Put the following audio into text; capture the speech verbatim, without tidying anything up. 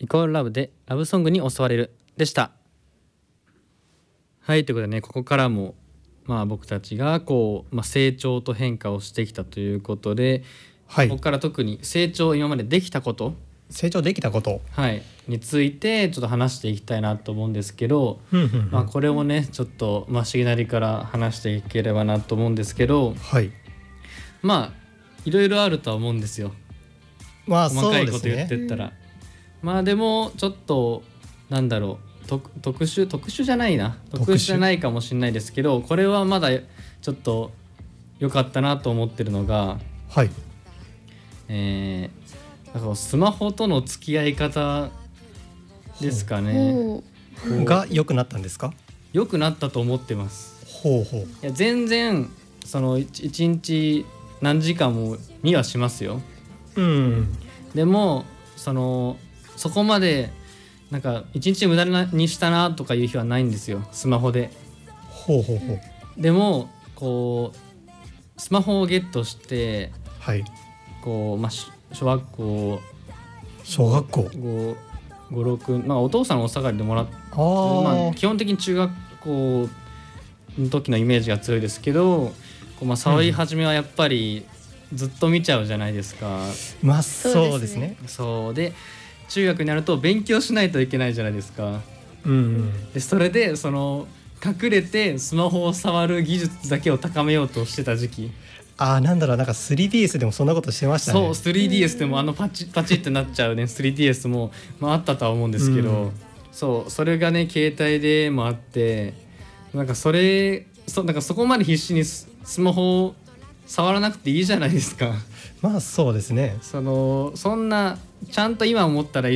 イコールラブでラブソングに襲われるでした。はい、ということでね、ここからもまあ僕たちがこう、まあ、成長と変化をしてきたということで、 はい、 ここから特に成長今までできたこと成長できたこと、 はい、についてちょっと話していきたいなと思うんですけど、 うんうんうん、 まあ、これをねちょっとまあしげなりから話していければなと思うんですけど、 はい、 まあいろいろあるとは思うんですよ。 まあ細かいことそうですね、 言ってったら、まあでもちょっとなんだろう特特殊特殊じゃないな特殊じゃないかもしれないですけど、これはまだちょっと良かったなと思ってるのが、 はい、 えー、なんかスマホとの付き合い方ですかねが良くなったんですか？ 良くなったと思ってます。 ほうほう。 いや全然その一日何時間も見はしますよ。 うん、 でもそのそこまでなんか一日無駄にしたなとかいう日はないんですよ、スマホで。 ほうほうほう。 でもこうスマホをゲットして、 はい、 こうまあ小学校小学校ご、ろく、まあお父さんのお下がりでもらって、 あ、 まあ基本的に中学校の時のイメージが強いですけど、こうまあ触り始めはやっぱりずっと見ちゃうじゃないですか。 うん、まあそうですね。 そうで中学になると勉強しないといけないじゃないですか。 うん、 でそれでその隠れてスマホを触る技術だけを高めようとしてた時期。 あ、なんだろう、なんか スリーディーエス でもそんなことしてましたね。 そう スリーディーエス でもあのパチパチってなっちゃうね スリーディーエス も、まあ、あったとは思うんですけど、うん、そうそれがね携帯でもあって、なんかそれ そ, なんかそこまで必死に ス, スマホを触らなくていいじゃないですか。 まあそうですね。 そのそんなちゃんと今思ったら